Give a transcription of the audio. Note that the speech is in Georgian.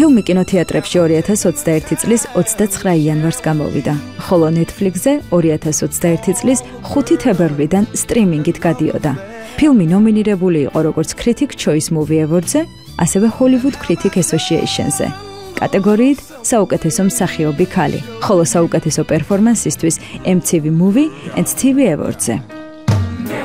ფილმი კინოთეატრებში 2021 წლის 29 იანვარს გამოვიდა, ხოლო Netflix-ზე 2021 წლის 5 თებერვლიდან სტრიმინგით გადიოდა. ფილმი ნომინირებული იყო როგორც Critics' Choice Movie Awards-ზე, ასევე Hollywood Critics Association-ზე. კატეგორიით საუკეთესო მსახიობი ქალი, ხოლო საუკეთესო პერფორმანსისთვის MTV Movie and TV Awards-ზე.